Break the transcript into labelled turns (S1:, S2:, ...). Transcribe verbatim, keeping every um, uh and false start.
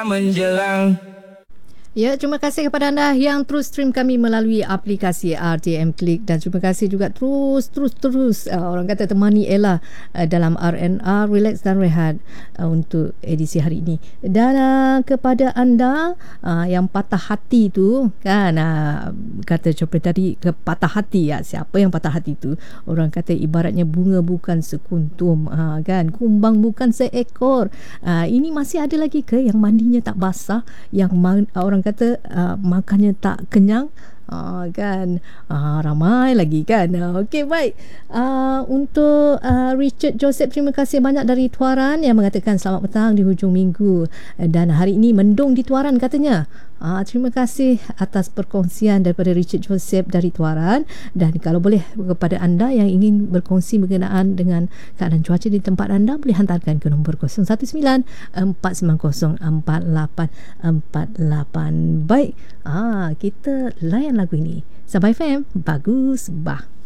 S1: menjelang.
S2: Ya, terima kasih kepada anda yang terus stream kami melalui aplikasi R T M Click, dan terima kasih juga terus terus terus uh, orang kata temani Ella uh, dalam R and R Relax dan Rehat uh, untuk edisi hari ini. Dan uh, kepada anda uh, yang patah hati tu kan, uh, kata Chopper tadi ke patah hati ya, siapa yang patah hati tu? Orang kata ibaratnya bunga bukan sekuntum, uh, kan, kumbang bukan seekor. Uh, ini masih ada lagi ke yang mandinya tak basah, yang man, uh, orang kata uh, makannya tak kenyang, uh, kan, uh, ramai lagi kan. uh, Okey, baik. uh, Untuk uh, Richard Joseph, terima kasih banyak dari Tuaran yang mengatakan selamat petang di hujung minggu, dan hari ini mendung di Tuaran katanya. Uh, terima kasih atas perkongsian daripada Richard Joseph dari Tuaran. Dan kalau boleh, kepada anda yang ingin berkongsi berkenaan dengan keadaan cuaca di tempat anda, boleh hantarkan ke nombor kosong satu sembilan empat sembilan kosong empat lapan empat lapan. Baik, ah, kita layan lagu ini. Sabah F M, bagus bah.